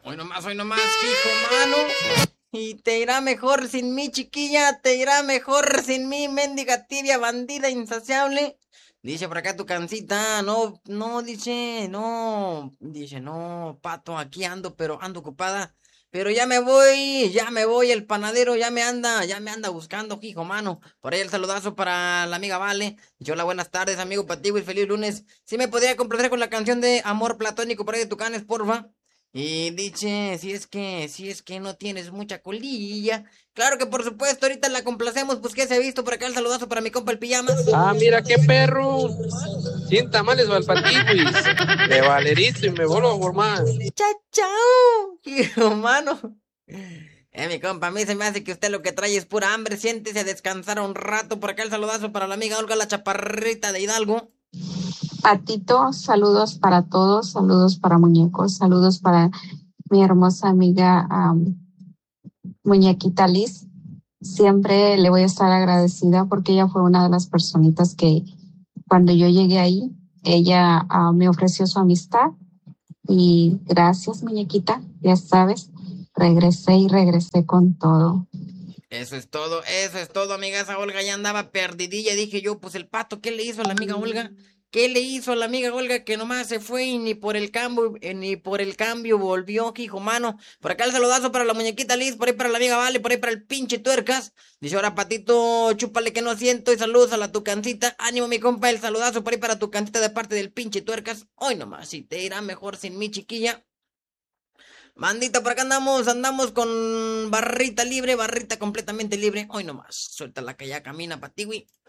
hoy nomás, hijo, mano. Y te irá mejor sin mí, chiquilla, te irá mejor sin mí, mendiga tibia, bandida insaciable. Dice por acá tu cancita, no, no, dice, no, pato, aquí ando, pero ando ocupada. Pero ya me voy, el panadero ya me anda buscando, hijo, mano. Por ahí el saludazo para la amiga Vale. Yo la buenas tardes, amigo Pativo, y feliz lunes. Si me podría complacer con la canción de Amor Platónico por ahí de Tucanes, porfa. Y dice, si es que no tienes mucha colilla. Claro que por supuesto, ahorita la complacemos, pues que se ha visto por acá el saludazo para mi compa el pijamas. Ah, mira qué perro. 100 tamales valpatihuis. De Valerito y me vuelvo a formar. ¡Chao, chao! Hijo, mano. Mi compa, a mí se me hace que usted lo que trae es pura hambre. Siéntese a descansar un rato. Por acá el saludazo para la amiga Olga, la chaparrita de Hidalgo. Patito, saludos para todos, saludos para muñecos, saludos para mi hermosa amiga muñequita Liz. Siempre le voy a estar agradecida porque ella fue una de las personitas que cuando yo llegué ahí, ella me ofreció su amistad y gracias muñequita, ya sabes, regresé y regresé con todo. Eso es todo, amiga. Esa Olga ya andaba perdidilla. Dije yo, pues el pato, ¿qué le hizo a la amiga Olga? ¿Qué le hizo a la amiga Olga que nomás se fue y ni por el cambio volvió, hijo mano? Por acá el saludazo para la muñequita Liz, por ahí para la amiga Vale, por ahí para el pinche tuercas. Dice ahora patito, chúpale que no siento y saludos a la tucancita. Ánimo mi compa, el saludazo por ahí para tu cancita de parte del pinche tuercas. Hoy nomás, si te irá mejor sin mi chiquilla. Bandita, por acá andamos con barrita libre, barrita completamente libre. Hoy nomás, suelta la que ya camina, patiwi.